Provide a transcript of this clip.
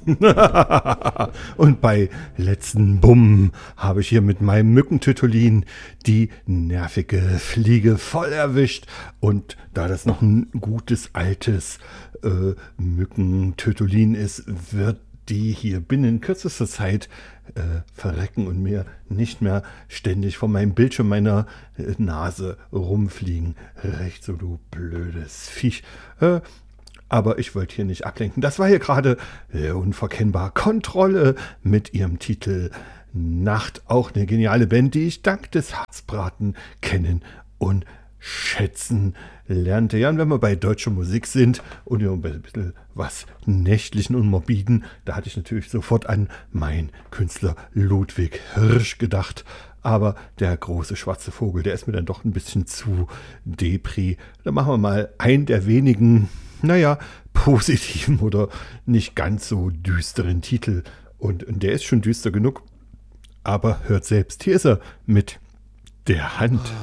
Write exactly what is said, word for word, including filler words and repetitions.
Und bei letzten Bumm habe ich hier mit meinem Mückentütulin die nervige Fliege voll erwischt. Und da das noch ein gutes altes äh, Mückentütulin ist, wird die hier binnen kürzester Zeit äh, verrecken und mir nicht mehr ständig vor meinem Bildschirm meiner äh, Nase rumfliegen. Recht so, du blödes Viech. Äh, Aber ich wollte hier nicht ablenken. Das war hier gerade äh, unverkennbar Kontrolle mit ihrem Titel Nacht. Auch eine geniale Band, die ich dank des Harzbraten kennen und schätzen lernte. Ja, und wenn wir bei deutscher Musik sind und ja, ein bisschen was Nächtlichen und Morbiden, da hatte ich natürlich sofort an meinen Künstler Ludwig Hirsch gedacht. Aber der große schwarze Vogel, der ist mir dann doch ein bisschen zu Depri. Da machen wir mal einen der wenigen, naja, positiven oder nicht ganz so düsteren Titel. Und der ist schon düster genug. Aber hört selbst, hier ist er mit der Hand.